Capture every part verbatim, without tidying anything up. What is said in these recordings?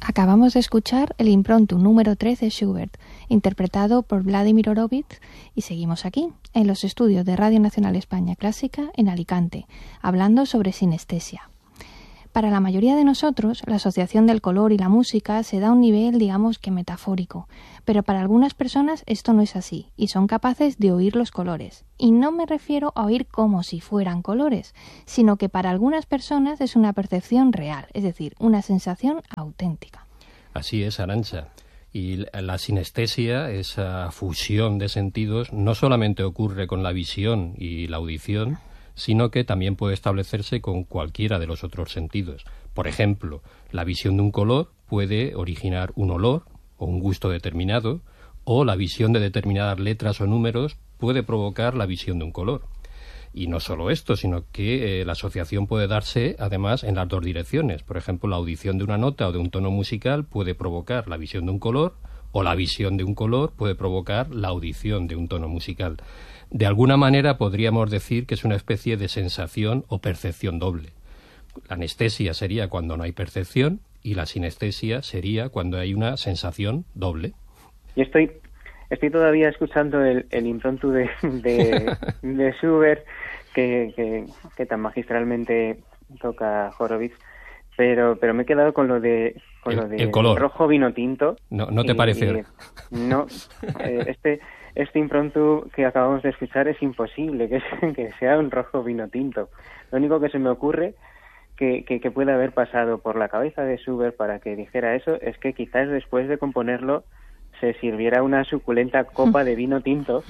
Acabamos de escuchar el Impromptu número tres de Schubert, interpretado por Vladimir Horowitz, y seguimos aquí, en los estudios de Radio Nacional España Clásica, en Alicante, hablando sobre sinestesia. Para la mayoría de nosotros, la asociación del color y la música se da a un nivel, digamos que metafórico, pero para algunas personas esto no es así, y son capaces de oír los colores. Y no me refiero a oír como si fueran colores, sino que para algunas personas es una percepción real, es decir, una sensación auténtica. Así es, Arantxa. Y la sinestesia, esa fusión de sentidos, no solamente ocurre con la visión y la audición, sino que también puede establecerse con cualquiera de los otros sentidos. Por ejemplo, la visión de un color puede originar un olor o un gusto determinado, o la visión de determinadas letras o números puede provocar la visión de un color. Y no solo esto, sino que eh, la asociación puede darse, además, en las dos direcciones. Por ejemplo, la audición de una nota o de un tono musical puede provocar la visión de un color, o la visión de un color puede provocar la audición de un tono musical. De alguna manera podríamos decir que es una especie de sensación o percepción doble. La anestesia sería cuando no hay percepción y la sinestesia sería cuando hay una sensación doble. Yo estoy, estoy todavía escuchando el, el impromptu de, de, de Schubert que, que, que tan magistralmente toca Horowitz, pero pero me he quedado con lo de con el, lo de el color. Rojo vino tinto. No, no te y, pareció. Y, no, eh, este este impromptu que acabamos de escuchar es imposible que, que sea un rojo vino tinto. Lo único que se me ocurre que, que, que puede haber pasado por la cabeza de Schubert para que dijera eso es que quizás después de componerlo se sirviera una suculenta copa de vino tinto,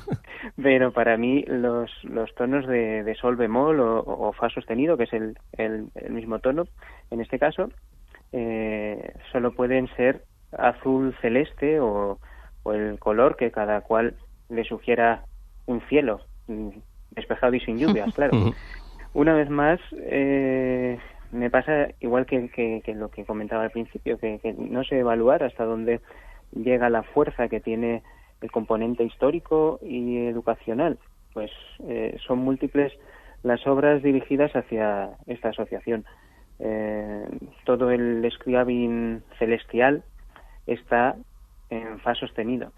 pero para mí los, los tonos de, de sol bemol o, o fa sostenido, que es el, el, el mismo tono en este caso, eh, solo pueden ser azul celeste o, o el color que cada cual le sugiera un cielo despejado y sin lluvias, claro. Una vez más, eh, me pasa igual que, que, que lo que comentaba al principio, que, que no sé evaluar hasta dónde llega la fuerza que tiene el componente histórico y educacional. Pues eh, son múltiples las obras dirigidas hacia esta asociación. Eh, todo el Scriabin celestial está en fa sostenido.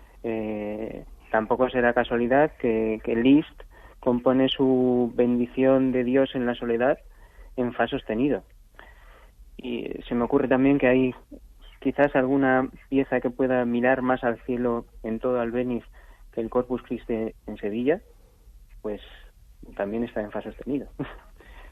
Eh, tampoco será casualidad que, que Liszt compone su bendición de Dios en la soledad en fa sostenido. Y se me ocurre también que hay quizás alguna pieza que pueda mirar más al cielo en todo Albéniz que el Corpus Christi en Sevilla, pues también está en fa sostenido.